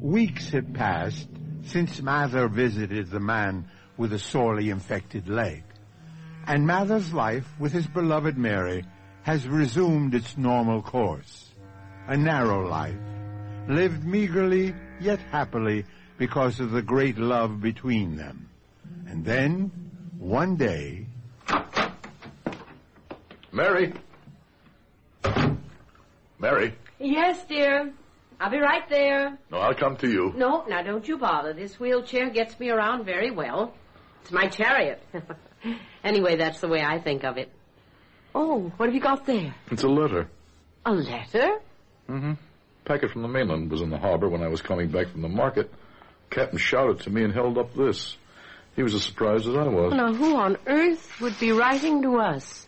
Weeks had passed since Mather visited the man with a sorely infected leg, and Mather's life with his beloved Mary has resumed its normal course. A narrow life, lived meagerly yet happily because of the great love between them. And then, one day... Mary? Mary? Yes, dear. I'll be right there. No, I'll come to you. No, now don't you bother. This wheelchair gets me around very well. It's my chariot. Anyway, that's the way I think of it. Oh, what have you got there? It's a letter. A letter? Mm-hmm. Packet from the mainland was in the harbor when I was coming back from the market. Captain shouted to me and held up this. He was as surprised as I was. Now, who on earth would be writing to us?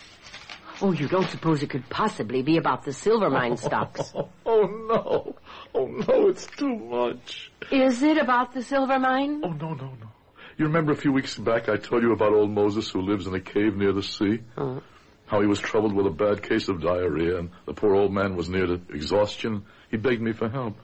Oh, you don't suppose it could possibly be about the silver mine stocks? Oh, no. Oh, no, it's too much. Is it about the silver mine? Oh, no. You remember a few weeks back I told you about old Moses who lives in a cave near the sea? Oh. How he was troubled with a bad case of diarrhea, and the poor old man was near to exhaustion. He begged me for help.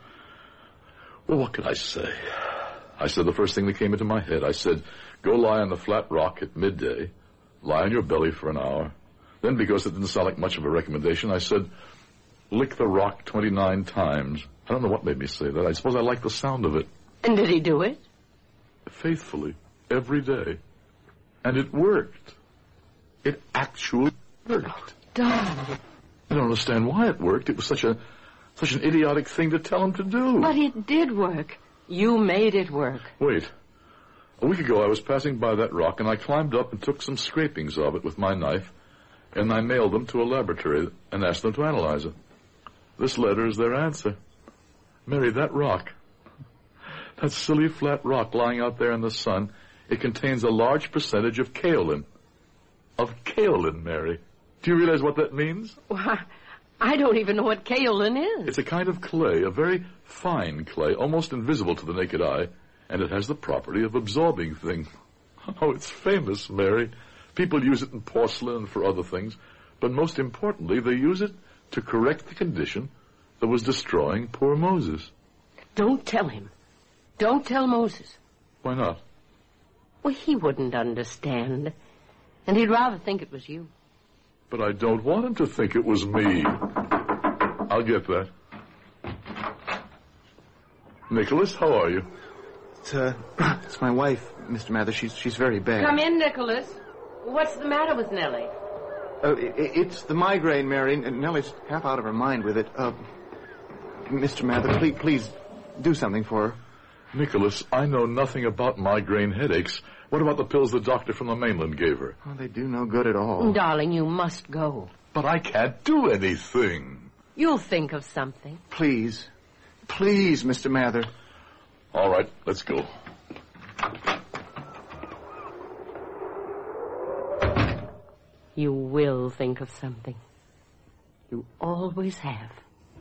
Well, what could I say? I said the first thing that came into my head. I said, go lie on the flat rock at midday. Lie on your belly for an hour. Then, because it didn't sound like much of a recommendation, I said, lick the rock 29 times. I don't know what made me say that. I suppose I liked the sound of it. And did he do it? Faithfully, every day. And it worked. It actually worked. Oh, darling. I don't understand why it worked. It was such an idiotic thing to tell him to do. But it did work. You made it work. Wait. A week ago I was passing by that rock, and I climbed up and took some scrapings of it with my knife, and I mailed them to a laboratory and asked them to analyze it. This letter is their answer. Mary, that rock, that silly flat rock lying out there in the sun, it contains a large percentage of kaolin. Of kaolin, Mary. Do you realize what that means? Why, I don't even know what kaolin is. It's a kind of clay, a very fine clay, almost invisible to the naked eye, and it has the property of absorbing things. Oh, it's famous, Mary. People use it in porcelain and for other things, but most importantly, they use it to correct the condition that was destroying poor Moses. Don't tell him. Don't tell Moses. Why not? Well, he wouldn't understand, and he'd rather think it was you. But I don't want him to think it was me. I'll get that. Nicholas, how are you? It's my wife, Mr. Mather. She's very bad. Come in, Nicholas. What's the matter with Nellie? It's the migraine, Mary. Nellie's half out of her mind with it. Mr. Mather, please do something for her. Nicholas, I know nothing about migraine headaches. What about the pills the doctor from the mainland gave her? Oh, they do no good at all. Darling, you must go. But I can't do anything. You'll think of something. Please, Mr. Mather. All right, let's go. You will think of something. You always have.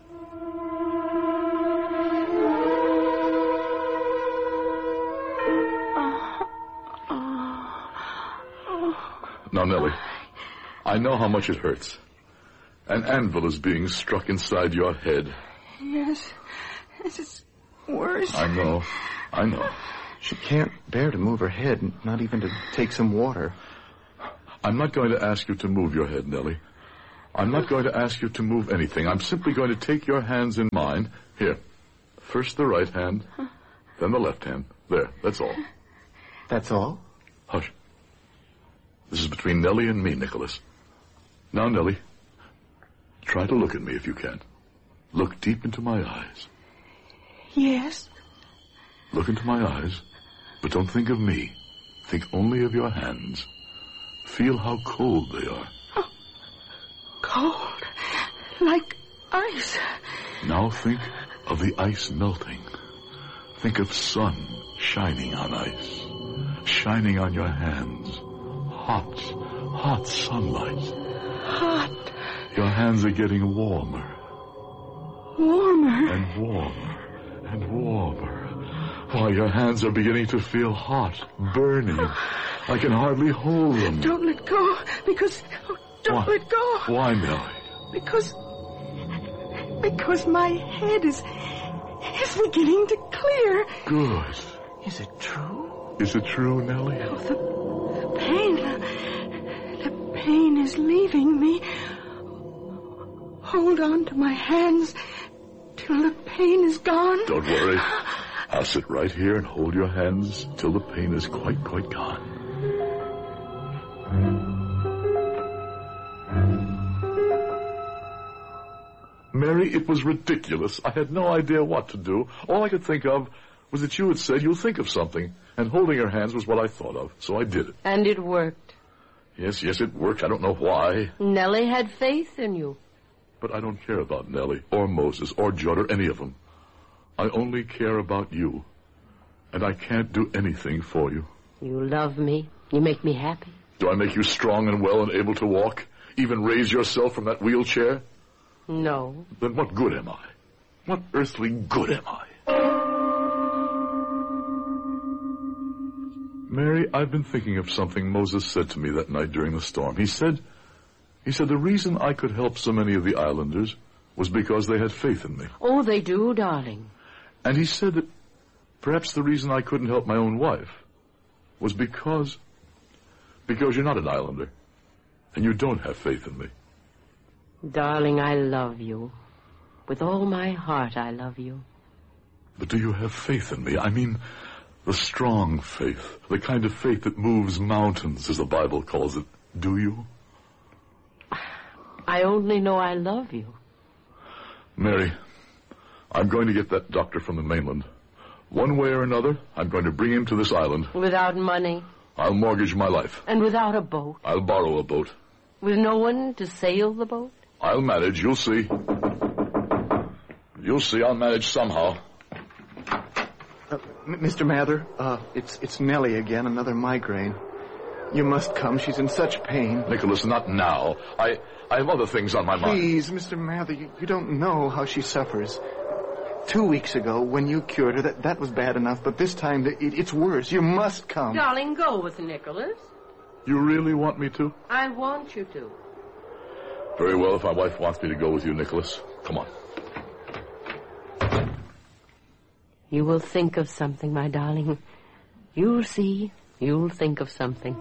Now, Nellie, I know how much it hurts. An anvil is being struck inside your head. Yes, it's worse. I know. She can't bear to move her head, not even to take some water. I'm not going to ask you to move your head, Nellie. I'm not going to ask you to move anything. I'm simply going to take your hands in mine. Here. First the right hand, then the left hand. There, that's all. That's all? Hush. This is between Nellie and me, Nicholas. Now, Nellie, try to look at me if you can. Look deep into my eyes. Yes. Look into my eyes, but don't think of me. Think only of your hands. Feel how cold they are. Oh, cold. Like ice. Now think of the ice melting. Think of sun shining on ice. Shining on your hands. Hot sunlight. Hot. Your hands are getting warmer. Warmer. And warmer. And warmer. Why, your hands are beginning to feel hot, burning. I can hardly hold them. Don't let go, because... Don't let go. Why, Nellie? Because my head is is beginning to clear. Good. Is it true? Is it true, Nellie? Oh, the pain is leaving me. Hold on to my hands till the pain is gone. Don't worry. I'll sit right here and hold your hands till the pain is quite gone. Mary, it was ridiculous. I had no idea what to do. All I could think of was that you had said you'll think of something, and holding her hands was what I thought of, so I did it. And it worked. Yes, it worked. I don't know why. Nellie had faith in you. But I don't care about Nellie, or Moses, or Judd, or any of them. I only care about you, and I can't do anything for you. You love me. You make me happy. Do I make you strong and well and able to walk? Even raise yourself from that wheelchair? No. Then what good am I? What earthly good am I? Mary, I've been thinking of something Moses said to me that night during the storm. He said the reason I could help so many of the islanders was because they had faith in me. Oh, they do, darling. And he said that perhaps the reason I couldn't help my own wife was because you're not an islander, and you don't have faith in me. Darling, I love you. With all my heart, I love you. But do you have faith in me? I mean, the strong faith, the kind of faith that moves mountains, as the Bible calls it. Do you? I only know I love you. Mary, I'm going to get that doctor from the mainland. One way or another, I'm going to bring him to this island. Without money. I'll mortgage my life. And without a boat. I'll borrow a boat. With no one to sail the boat? I'll manage, you'll see. You'll see, I'll manage somehow. Mr. Mather, it's Nellie again, another migraine. You must come. She's in such pain. Nicholas, not now. I have other things on my mind. Please, Mr. Mather, you don't know how she suffers. 2 weeks ago, when you cured her, that was bad enough, but this time it's worse. You must come. Darling, go with Nicholas. You really want me to? I want you to. Very well, if my wife wants me to go with you, Nicholas. Come on. You will think of something, my darling. You'll see. You'll think of something.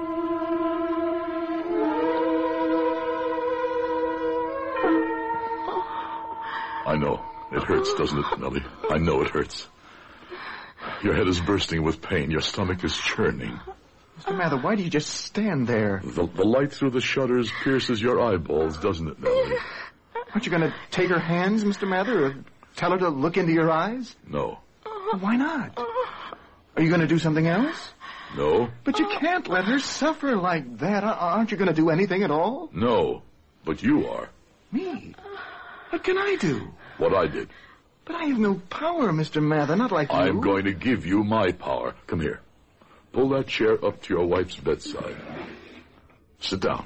I know. It hurts, doesn't it, Nellie? I know it hurts. Your head is bursting with pain. Your stomach is churning. Mr. Mather, why do you just stand there? The light through the shutters pierces your eyeballs, doesn't it, Nellie? Aren't you going to take her hands, Mr. Mather, or tell her to look into your eyes? No. Why not? Are you going to do something else? No. But you can't let her suffer like that. Aren't you going to do anything at all? No. But you are. Me? What can I do? What I did. But I have no power, Mr. Mather, not like you. I'm going to give you my power. Come here. Pull that chair up to your wife's bedside. Sit down.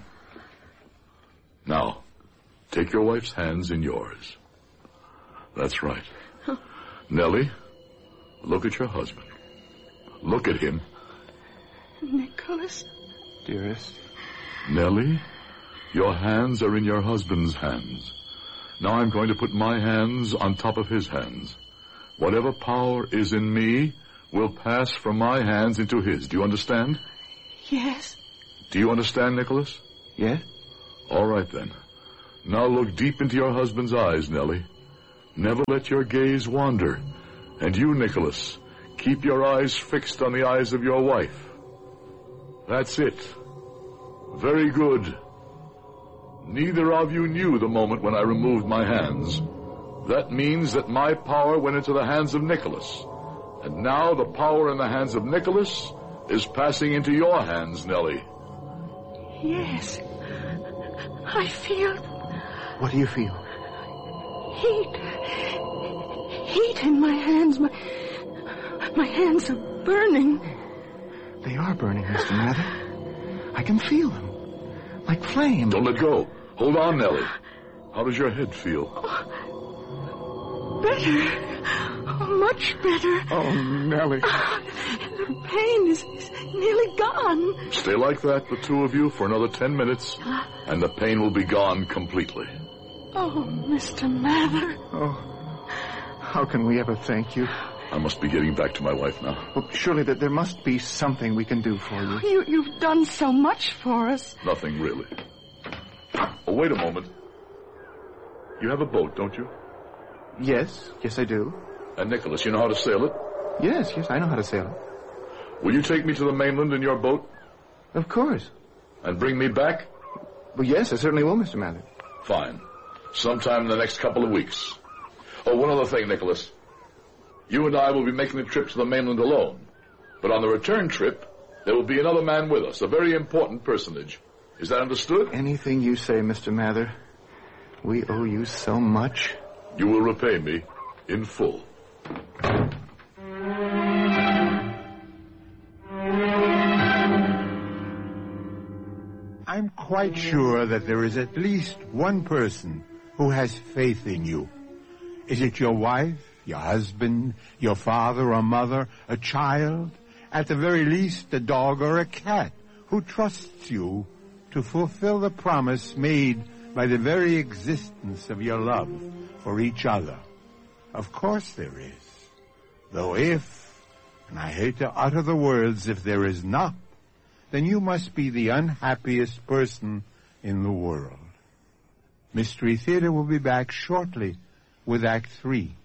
Now, take your wife's hands in yours. That's right. Nellie, look at your husband. Look at him. Nicholas. Dearest. Nellie, your hands are in your husband's hands. Now I'm going to put my hands on top of his hands. Whatever power is in me will pass from my hands into his. Do you understand? Yes. Do you understand, Nicholas? Yes? All right, then. Now look deep into your husband's eyes, Nellie. Never let your gaze wander. And you, Nicholas, keep your eyes fixed on the eyes of your wife. That's it. Very good. Neither of you knew the moment when I removed my hands. That means that my power went into the hands of Nicholas. And now the power in the hands of Nicholas is passing into your hands, Nellie. Yes. I feel... What do you feel? Heat. Heat in my hands. My hands are burning. They are burning, Mr. Mather. I can feel them. Like flame. Don't let go. Hold on, Nellie. How does your head feel? Better. Oh, much better. Oh, Nellie. The pain is nearly gone. Stay like that, the two of you, for another 10 minutes, and the pain will be gone completely. Oh, Mr. Mather. Oh, How can we ever thank you? I must be getting back to my wife now. Well, surely that there must be something we can do for you. You've done so much for us. Nothing really. Oh, wait a moment. You have a boat, don't you? Yes, I do. And Nicholas, you know how to sail it? Yes, I know how to sail it. Will you take me to the mainland in your boat? Of course. And bring me back? Well, yes, I certainly will, Mr. Mather. Fine. Sometime in the next couple of weeks. Oh, one other thing, Nicholas. You and I will be making the trip to the mainland alone. But on the return trip, there will be another man with us, a very important personage. Is that understood? Anything you say, Mr. Mather. We owe you so much. You will repay me in full. I'm quite sure that there is at least one person who has faith in you. Is it your wife, your husband, your father or mother, a child, at the very least a dog or a cat who trusts you to fulfill the promise made by the very existence of your love for each other? Of course there is. Though if, and I hate to utter the words, if there is not, then you must be the unhappiest person in the world. Mystery Theater will be back shortly with Act 3.